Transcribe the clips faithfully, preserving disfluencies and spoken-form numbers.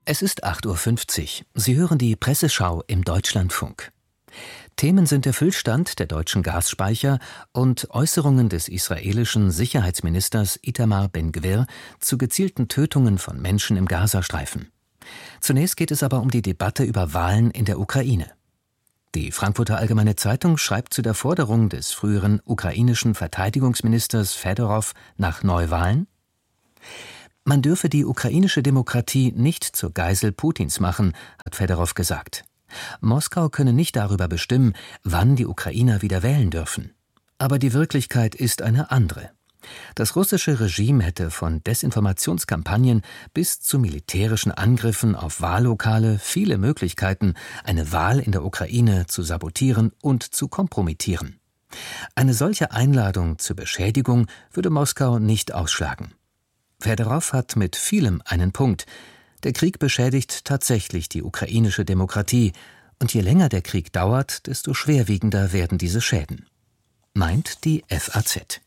Es ist acht Uhr fünfzig. Sie hören die Presseschau im Deutschlandfunk. Themen sind der Füllstand der deutschen Gasspeicher und Äußerungen des israelischen Sicherheitsministers Itamar Ben-Gvir zu gezielten Tötungen von Menschen im Gazastreifen. Zunächst geht es aber um die Debatte über Wahlen in der Ukraine. Die Frankfurter Allgemeine Zeitung schreibt zu der Forderung des früheren ukrainischen Verteidigungsministers Fedorow nach Neuwahlen: Man dürfe die ukrainische Demokratie nicht zur Geisel Putins machen, hat Fedorow gesagt. Moskau könne nicht darüber bestimmen, wann die Ukrainer wieder wählen dürfen. Aber die Wirklichkeit ist eine andere. Das russische Regime hätte von Desinformationskampagnen bis zu militärischen Angriffen auf Wahllokale viele Möglichkeiten, eine Wahl in der Ukraine zu sabotieren und zu kompromittieren. Eine solche Einladung zur Beschädigung würde Moskau nicht ausschlagen. Fedorow hat mit vielem einen Punkt. Der Krieg beschädigt tatsächlich die ukrainische Demokratie, und je länger der Krieg dauert, desto schwerwiegender werden diese Schäden, meint die F A Z.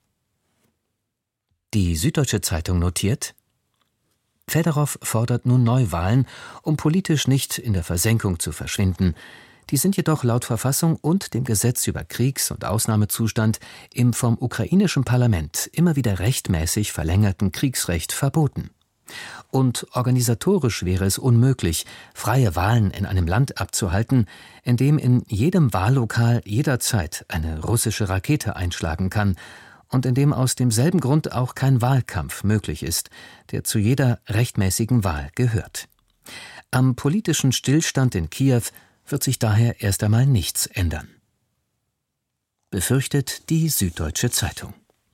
Die Süddeutsche Zeitung notiert: Fedorow fordert nun Neuwahlen, um politisch nicht in der Versenkung zu verschwinden. Die sind jedoch laut Verfassung und dem Gesetz über Kriegs- und Ausnahmezustand im vom ukrainischen Parlament immer wieder rechtmäßig verlängerten Kriegsrecht verboten. Und organisatorisch wäre es unmöglich, freie Wahlen in einem Land abzuhalten, in dem in jedem Wahllokal jederzeit eine russische Rakete einschlagen kann und in dem aus demselben Grund auch kein Wahlkampf möglich ist, der zu jeder rechtmäßigen Wahl gehört. Am politischen Stillstand in Kiew wird sich daher erst einmal nichts ändern, befürchtet die Süddeutsche Zeitung.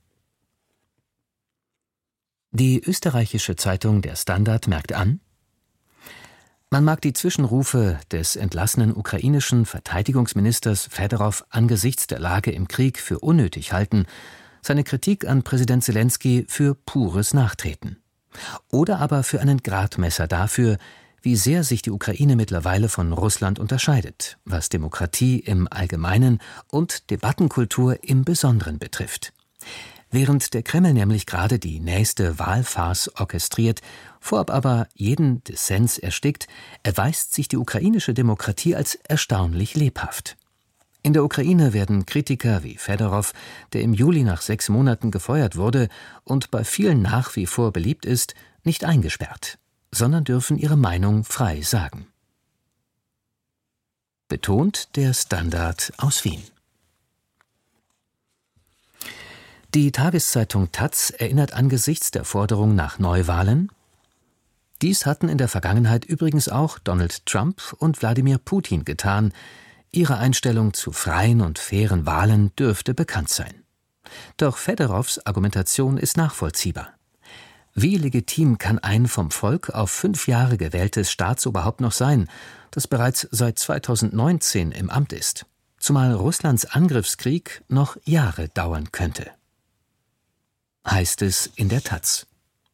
Die österreichische Zeitung Der Standard merkt an: Man mag die Zwischenrufe des entlassenen ukrainischen Verteidigungsministers Fedorow angesichts der Lage im Krieg für unnötig halten, seine Kritik an Präsident Selenskyj für pures Nachtreten. Oder aber für einen Gradmesser dafür, wie sehr sich die Ukraine mittlerweile von Russland unterscheidet, was Demokratie im Allgemeinen und Debattenkultur im Besonderen betrifft. Während der Kreml nämlich gerade die nächste Wahlfarce orchestriert, vorab aber jeden Dissens erstickt, erweist sich die ukrainische Demokratie als erstaunlich lebhaft. In der Ukraine werden Kritiker wie Fedorow, der im Juli nach sechs Monaten gefeuert wurde und bei vielen nach wie vor beliebt ist, nicht eingesperrt, sondern dürfen ihre Meinung frei sagen. Betont der Standard aus Wien. Die Tageszeitung Taz erinnert angesichts der Forderung nach Neuwahlen: Dies hatten in der Vergangenheit übrigens auch Donald Trump und Wladimir Putin getan. Ihre Einstellung zu freien und fairen Wahlen dürfte bekannt sein. Doch Fedorows Argumentation ist nachvollziehbar. Wie legitim kann ein vom Volk auf fünf Jahre gewähltes Staatsoberhaupt noch sein, das bereits seit zweitausendneunzehn im Amt ist, zumal Russlands Angriffskrieg noch Jahre dauern könnte? Heißt es in der Taz.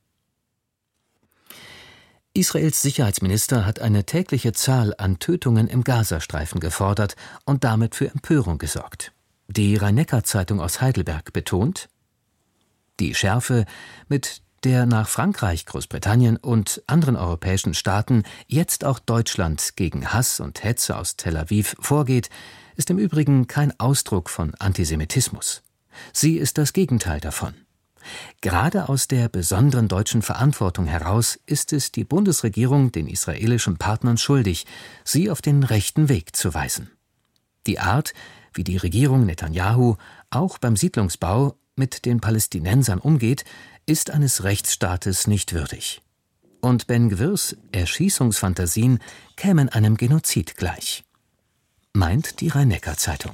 Israels Sicherheitsminister hat eine tägliche Zahl an Tötungen im Gazastreifen gefordert und damit für Empörung gesorgt. Die Rhein-Neckar-Zeitung aus Heidelberg betont: Die Schärfe, mit der nach Frankreich, Großbritannien und anderen europäischen Staaten jetzt auch Deutschland gegen Hass und Hetze aus Tel Aviv vorgeht, ist im Übrigen kein Ausdruck von Antisemitismus. Sie ist das Gegenteil davon. Gerade aus der besonderen deutschen Verantwortung heraus ist es die Bundesregierung den israelischen Partnern schuldig, sie auf den rechten Weg zu weisen. Die Art, wie die Regierung Netanyahu auch beim Siedlungsbau mit den Palästinensern umgeht, ist eines Rechtsstaates nicht würdig. Und Ben-Gvirs Erschießungsfantasien kämen einem Genozid gleich, meint die Rhein-Neckar-Zeitung.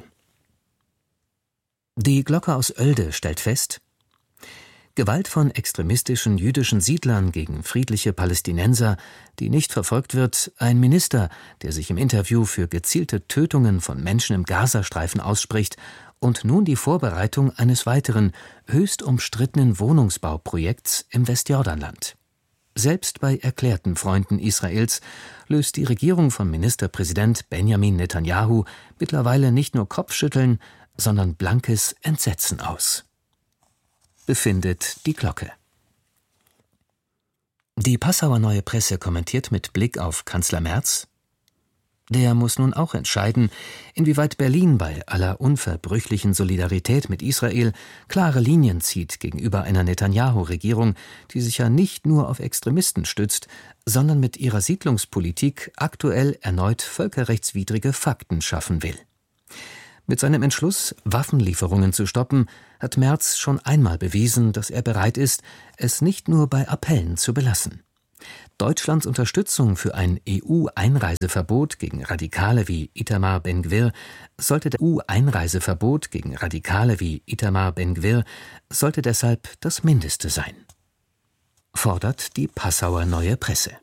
Die Glocke aus Oelde stellt fest: Gewalt von extremistischen jüdischen Siedlern gegen friedliche Palästinenser, die nicht verfolgt wird, ein Minister, der sich im Interview für gezielte Tötungen von Menschen im Gazastreifen ausspricht und nun die Vorbereitung eines weiteren, höchst umstrittenen Wohnungsbauprojekts im Westjordanland. Selbst bei erklärten Freunden Israels löst die Regierung von Ministerpräsident Benjamin Netanyahu mittlerweile nicht nur Kopfschütteln, sondern blankes Entsetzen aus. Befindet die Glocke. Die Passauer Neue Presse kommentiert mit Blick auf Kanzler Merz: Der muss nun auch entscheiden, inwieweit Berlin bei aller unverbrüchlichen Solidarität mit Israel klare Linien zieht gegenüber einer Netanjahu-Regierung, die sich ja nicht nur auf Extremisten stützt, sondern mit ihrer Siedlungspolitik aktuell erneut völkerrechtswidrige Fakten schaffen will. Mit seinem Entschluss, Waffenlieferungen zu stoppen, hat Merz schon einmal bewiesen, dass er bereit ist, es nicht nur bei Appellen zu belassen. Deutschlands Unterstützung für ein E U-Einreiseverbot gegen Radikale wie Itamar Ben-Gvir sollte E U-Einreiseverbot gegen Radikale wie Itamar Ben-Gvir sollte deshalb das Mindeste sein, fordert die Passauer Neue Presse.